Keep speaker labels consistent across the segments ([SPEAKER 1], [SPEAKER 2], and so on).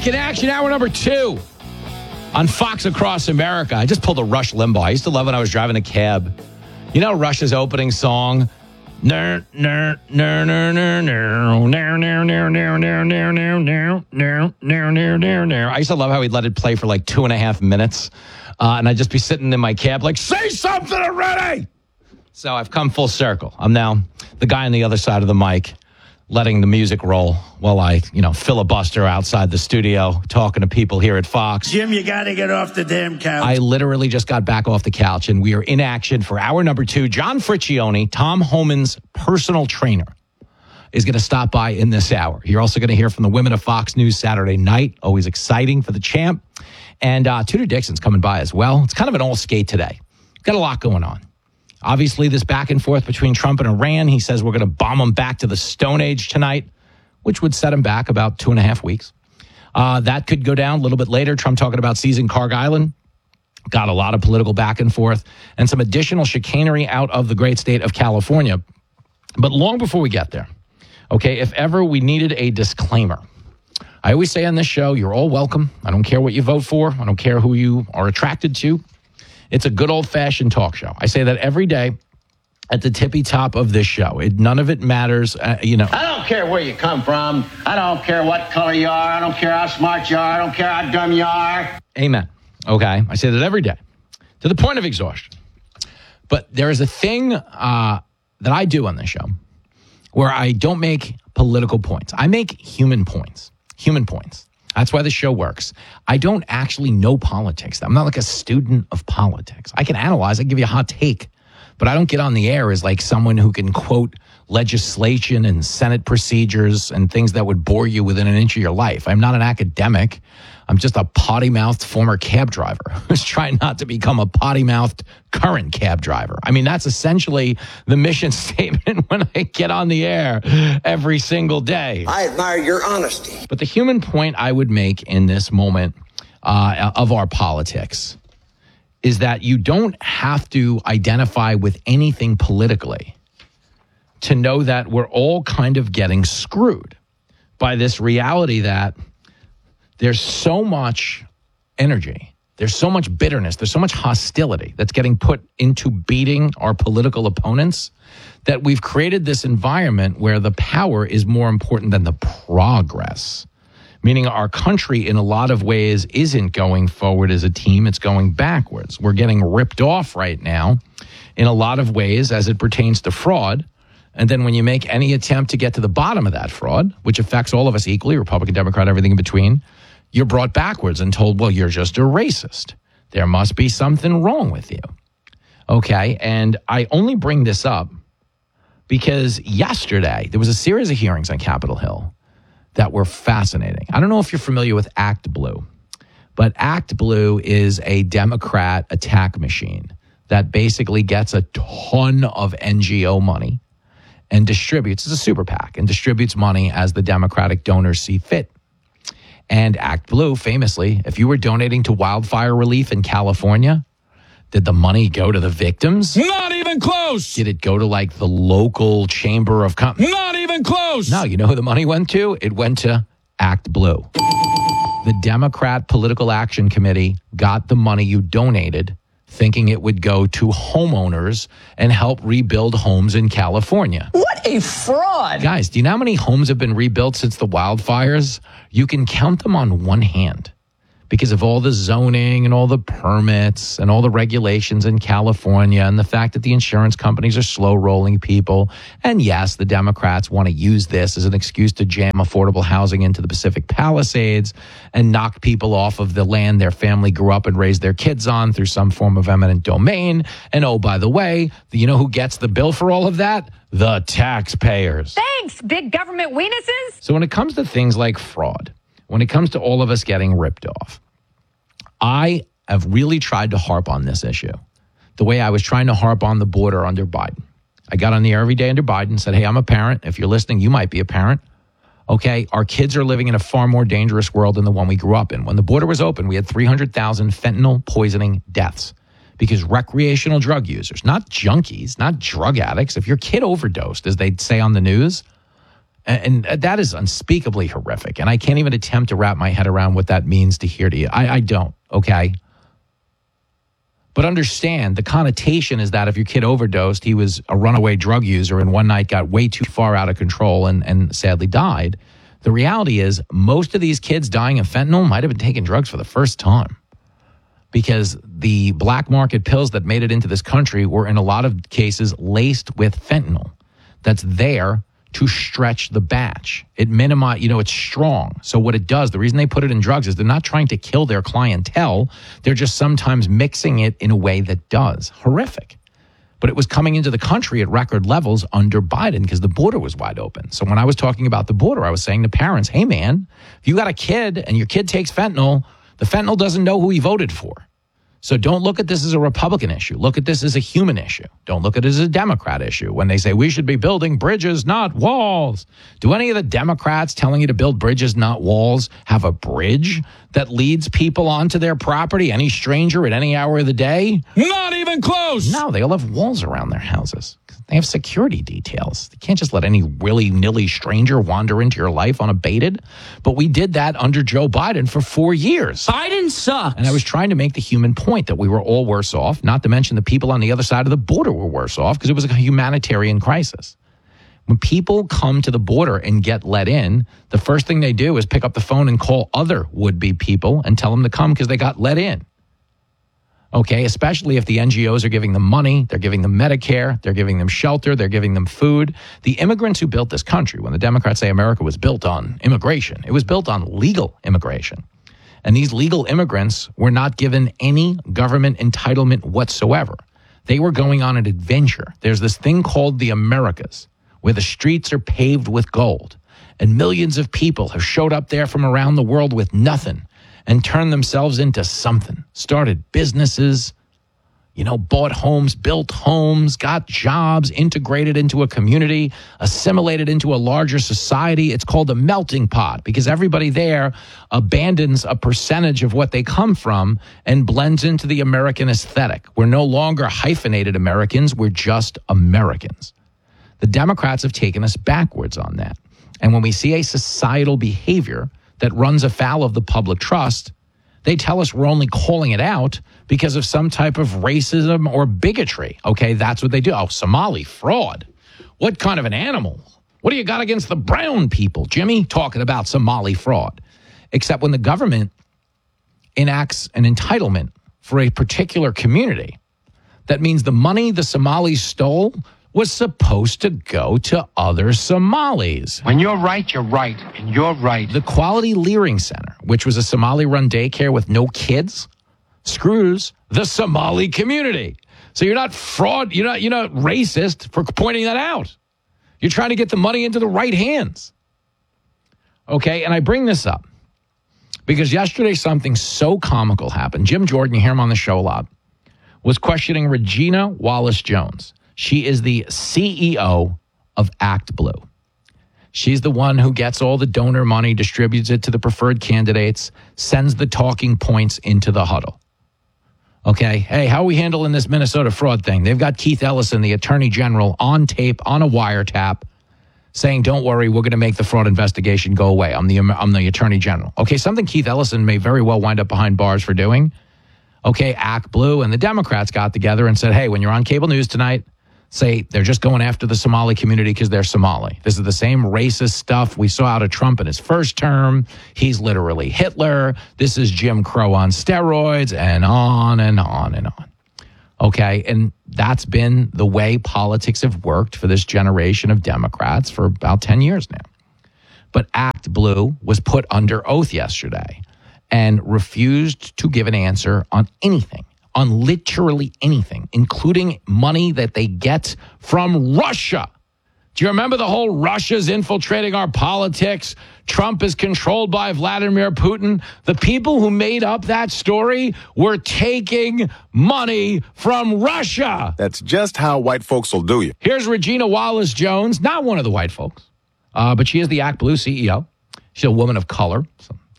[SPEAKER 1] back in action, hour number 2 on Fox Across America. I just pulled a Rush Limbaugh. I used to love when I was driving a cab. You know Rush's opening song? I used to love how he'd let it play for like 2.5 minutes. And I'd just be sitting in my cab like, say something already! So I've come full circle. I'm now the guy on the other side of the mic, letting the music roll while I, filibuster outside the studio, talking to people here at Fox.
[SPEAKER 2] Jim, you got to get off the damn couch.
[SPEAKER 1] I literally just got back off the couch, and we are in action for hour number 2. John Friccione, Tom Homan's personal trainer, is going to stop by in this hour. You're also going to hear from the women of Fox News Saturday night. Always exciting for the champ. And Tudor Dixon's coming by as well. It's kind of an all skate today. Got a lot going on. Obviously, this back and forth between Trump and Iran. He says we're going to bomb them back to the Stone Age tonight, which would set him back about 2.5 weeks. That could go down a little bit later. Trump talking about seizing Carg Island. Got a lot of political back and forth and some additional chicanery out of the great state of California. But long before we get there, okay, if ever we needed a disclaimer, I always say on this show, you're all welcome. I don't care what you vote for. I don't care who you are attracted to. It's a good old-fashioned talk show. I say that every day at the tippy top of this show. None of it matters,
[SPEAKER 3] I don't care where you come from. I don't care what color you are. I don't care how smart you are. I don't care how dumb you are.
[SPEAKER 1] Amen. Okay? I say that every day to the point of exhaustion. But there is a thing that I do on this show where I don't make political points. I make human points. Human points. That's why the show works. I don't actually know politics. I'm not like a student of politics. I can analyze, I can give you a hot take, but I don't get on the air as like someone who can quote legislation and Senate procedures and things that would bore you within an inch of your life. I'm not an academic. I'm just a potty-mouthed former cab driver who's trying not to become a potty-mouthed current cab driver. I mean, that's essentially the mission statement when I get on the air every single day.
[SPEAKER 4] I admire your honesty.
[SPEAKER 1] But the human point I would make in this moment of our politics is that you don't have to identify with anything politically to know that we're all kind of getting screwed by this reality that there's so much energy, there's so much bitterness, there's so much hostility that's getting put into beating our political opponents that we've created this environment where the power is more important than the progress. Meaning our country in a lot of ways isn't going forward as a team, it's going backwards. We're getting ripped off right now in a lot of ways as it pertains to fraud. And then when you make any attempt to get to the bottom of that fraud, which affects all of us equally, Republican, Democrat, everything in between, you're brought backwards and told, well, you're just a racist. There must be something wrong with you. Okay, and I only bring this up because yesterday there was a series of hearings on Capitol Hill that were fascinating. I don't know if you're familiar with Act Blue, but Act Blue is a Democrat attack machine that basically gets a ton of NGO money and distributes, it's a super PAC, and distributes money as the Democratic donors see fit. And Act Blue, famously, if you were donating to wildfire relief in California, did the money go to the victims?
[SPEAKER 5] Not even close.
[SPEAKER 1] Did it go to like the local chamber of commerce?
[SPEAKER 5] Not even close.
[SPEAKER 1] No, you know who the money went to? It went to Act Blue. The Democrat Political Action Committee got the money you donated thinking it would go to homeowners and help rebuild homes in California.
[SPEAKER 5] What a fraud.
[SPEAKER 1] Guys, do you know how many homes have been rebuilt since the wildfires? You can count them on one hand because of all the zoning and all the permits and all the regulations in California and the fact that the insurance companies are slow rolling people. And yes, the Democrats want to use this as an excuse to jam affordable housing into the Pacific Palisades and knock people off of the land their family grew up and raised their kids on through some form of eminent domain. And oh, by the way, you know who gets the bill for all of that? The taxpayers.
[SPEAKER 6] Thanks, big government weenuses.
[SPEAKER 1] So when it comes to things like fraud, when it comes to all of us getting ripped off, I have really tried to harp on this issue the way I was trying to harp on the border under Biden. I got on the air every day under Biden and said, hey, I'm a parent. If you're listening, you might be a parent. Okay, our kids are living in a far more dangerous world than the one we grew up in. When the border was open, we had 300,000 fentanyl poisoning deaths because recreational drug users, not junkies, not drug addicts. If your kid overdosed, as they'd say on the news, And that is unspeakably horrific. And I can't even attempt to wrap my head around what that means to hear to you. I don't, okay? But understand, the connotation is that if your kid overdosed, he was a runaway drug user and one night got way too far out of control and sadly died. The reality is most of these kids dying of fentanyl might have been taking drugs for the first time, because the black market pills that made it into this country were in a lot of cases laced with fentanyl that's there to stretch the batch. It minimize, it's strong. So what it does, the reason they put it in drugs is they're not trying to kill their clientele. They're just sometimes mixing it in a way that does. Horrific. But it was coming into the country at record levels under Biden because the border was wide open. So when I was talking about the border, I was saying to parents, hey man, if you got a kid and your kid takes fentanyl, the fentanyl doesn't know who he voted for. So don't look at this as a Republican issue. Look at this as a human issue. Don't look at it as a Democrat issue. When they say we should be building bridges, not walls. Do any of the Democrats telling you to build bridges, not walls, have a bridge that leads people onto their property, any stranger at any hour of the day?
[SPEAKER 5] Not even close.
[SPEAKER 1] No, they all have walls around their houses. They have security details. You can't just let any willy-nilly stranger wander into your life unabated. But we did that under Joe Biden for 4 years.
[SPEAKER 5] Biden sucks.
[SPEAKER 1] And I was trying to make the human point that we were all worse off, not to mention the people on the other side of the border were worse off because it was a humanitarian crisis. When people come to the border and get let in, the first thing they do is pick up the phone and call other would-be people and tell them to come because they got let in. Okay, especially if the NGOs are giving them money, they're giving them Medicare, they're giving them shelter, they're giving them food. The immigrants who built this country, when the Democrats say America was built on immigration, it was built on legal immigration. And these legal immigrants were not given any government entitlement whatsoever. They were going on an adventure. There's this thing called the Americas, where the streets are paved with gold. And millions of people have showed up there from around the world with nothing and turned themselves into something. Started businesses, bought homes, built homes, got jobs, integrated into a community, assimilated into a larger society. It's called a melting pot because everybody there abandons a percentage of what they come from and blends into the American aesthetic. We're no longer hyphenated Americans. We're just Americans. The Democrats have taken us backwards on that. And when we see a societal behavior that runs afoul of the public trust, they tell us we're only calling it out because of some type of racism or bigotry. Okay, that's what they do. Oh, Somali fraud. What kind of an animal? What do you got against the brown people, Jimmy? Talking about Somali fraud. Except when the government enacts an entitlement for a particular community, that means the money the Somalis stole was supposed to go to other Somalis.
[SPEAKER 7] When you're right, you're right, and you're right.
[SPEAKER 1] The Quality Leering Center, which was a Somali-run daycare with no kids, screws the Somali community. So you're not fraud, you're not racist for pointing that out. You're trying to get the money into the right hands. Okay, and I bring this up because yesterday something so comical happened. Jim Jordan, you hear him on the show a lot, was questioning Regina Wallace-Jones. She is the CEO of Act Blue. She's the one who gets all the donor money, distributes it to the preferred candidates, sends the talking points into the huddle. Okay, hey, how are we handling this Minnesota fraud thing? They've got Keith Ellison, the attorney general, on tape, on a wiretap, saying, don't worry, we're going to make the fraud investigation go away. I'm the attorney general. Okay, something Keith Ellison may very well wind up behind bars for doing. Okay, Act Blue and the Democrats got together and said, hey, when you're on cable news tonight, say they're just going after the Somali community because they're Somali. This is the same racist stuff we saw out of Trump in his first term. He's literally Hitler. This is Jim Crow on steroids, and on and on and on. Okay, and that's been the way politics have worked for this generation of Democrats for about 10 years now. But Act Blue was put under oath yesterday and refused to give an answer on anything. On literally anything, including money that they get from Russia. Do you remember the whole Russia's infiltrating our politics? Trump is controlled by Vladimir Putin. The people who made up that story were taking money from Russia.
[SPEAKER 8] That's just how white folks will do you.
[SPEAKER 1] Here's Regina Wallace-Jones, not one of the white folks, but she is the Act Blue CEO. She's a woman of color.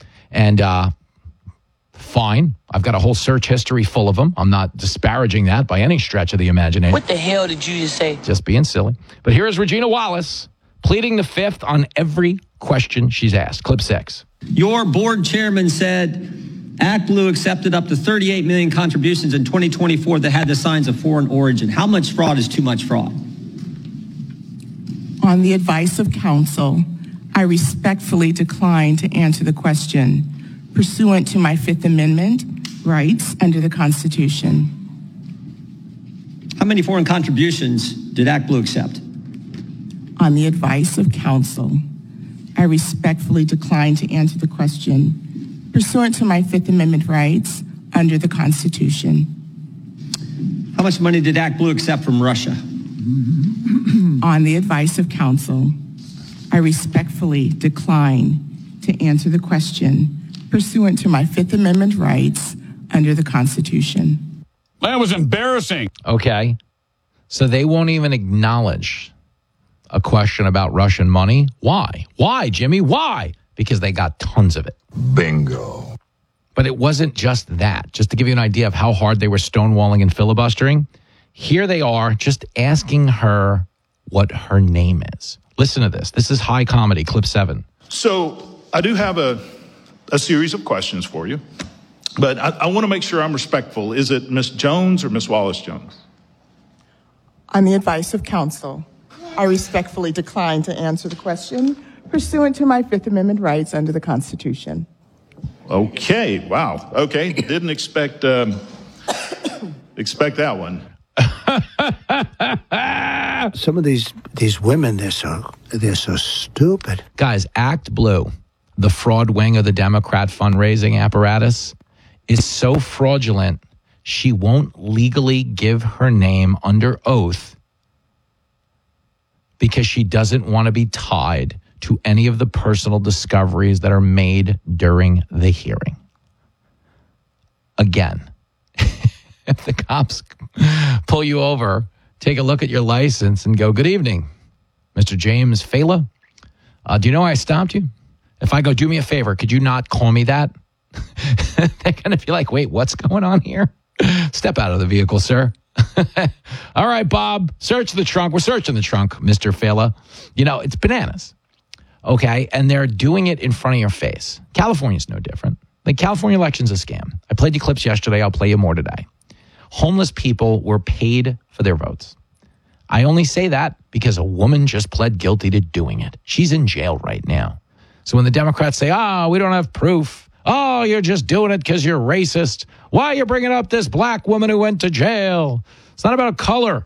[SPEAKER 1] Fine. I've got a whole search history full of them. I'm not disparaging that by any stretch of the imagination.
[SPEAKER 9] What the hell did you just say?
[SPEAKER 1] Just being silly. But here is Regina Wallace pleading the fifth on every question she's asked. Clip 6.
[SPEAKER 9] Your board chairman said ActBlue accepted up to 38 million contributions in 2024 that had the signs of foreign origin. How much fraud is too much fraud?
[SPEAKER 10] On the advice of counsel, I respectfully decline to answer the question pursuant to my Fifth Amendment rights under the Constitution.
[SPEAKER 9] How many foreign contributions did ActBlue accept?
[SPEAKER 10] On the advice of counsel, I respectfully decline to answer the question pursuant to my Fifth Amendment rights under the Constitution.
[SPEAKER 9] How much money did ActBlue accept from Russia?
[SPEAKER 10] On the advice of counsel, I respectfully decline to answer the question pursuant to my Fifth Amendment rights under the Constitution.
[SPEAKER 5] That was embarrassing.
[SPEAKER 1] Okay. So they won't even acknowledge a question about Russian money. Why? Why, Jimmy? Why? Because they got tons of it.
[SPEAKER 8] Bingo.
[SPEAKER 1] But it wasn't just that. Just to give you an idea of how hard they were stonewalling and filibustering, here they are just asking her what her name is. Listen to this. This is high comedy, clip 7.
[SPEAKER 11] So I do have a series of questions for you, but I want to make sure I'm respectful. Is it Miss Jones or Miss Wallace-Jones?
[SPEAKER 10] On the advice of counsel, I respectfully decline to answer the question pursuant to my Fifth Amendment rights under the Constitution.
[SPEAKER 11] Okay. Wow. Okay. Didn't expect that one.
[SPEAKER 2] Some of these women, they're so stupid.
[SPEAKER 1] Guys, ActBlue, the fraud wing of the Democrat fundraising apparatus, is so fraudulent, she won't legally give her name under oath because she doesn't want to be tied to any of the personal discoveries that are made during the hearing. Again, if the cops pull you over, take a look at your license and go, "Good evening, Mr. James Fela. Do you know why I stopped you? If I go, do me a favor, could you not call me that?" They're going to be like, "Wait, what's going on here? Step out of the vehicle, sir." "All right, Bob, search the trunk. We're searching the trunk, Mr. Fela." You know, it's bananas. Okay, and they're doing it in front of your face. California's no different. The California election's a scam. I played you clips yesterday. I'll play you more today. Homeless people were paid for their votes. I only say that because a woman just pled guilty to doing it. She's in jail right now. So when the Democrats say, we don't have proof. Oh, you're just doing it because you're racist. Why are you bringing up this black woman who went to jail? It's not about color.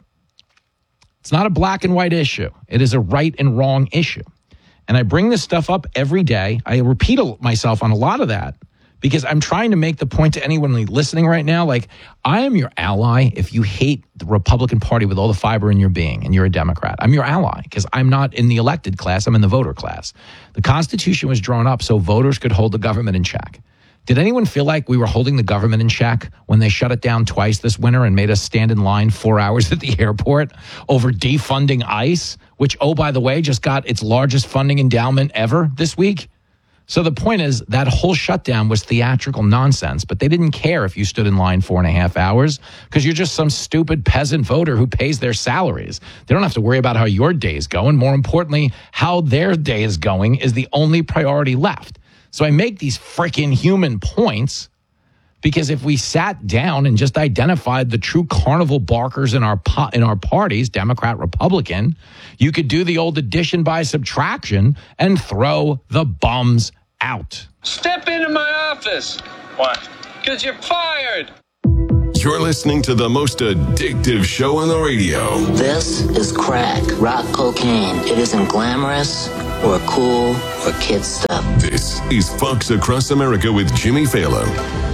[SPEAKER 1] It's not a black and white issue. It is a right and wrong issue. And I bring this stuff up every day. I repeat myself on a lot of that because I'm trying to make the point to anyone listening right now, like, I am your ally if you hate the Republican Party with all the fiber in your being and you're a Democrat. I'm your ally because I'm not in the elected class. I'm in the voter class. The Constitution was drawn up so voters could hold the government in check. Did anyone feel like we were holding the government in check when they shut it down twice this winter and made us stand in line 4 hours at the airport over defunding ICE, which, oh, by the way, just got its largest funding endowment ever this week? So the point is that whole shutdown was theatrical nonsense, but they didn't care if you stood in line 4.5 hours because you're just some stupid peasant voter who pays their salaries. They don't have to worry about how your day is going. More importantly, how their day is going is the only priority left. So I make these freaking human points because if we sat down and just identified the true carnival barkers in our parties, Democrat, Republican, you could do the old addition by subtraction and throw the bums out.
[SPEAKER 5] Step into my office. Why? Because you're fired.
[SPEAKER 12] You're listening to the most addictive show on the radio.
[SPEAKER 13] This is crack, rock cocaine. It isn't glamorous or cool or kid stuff.
[SPEAKER 12] This is Fox Across America with Jimmy Fallon.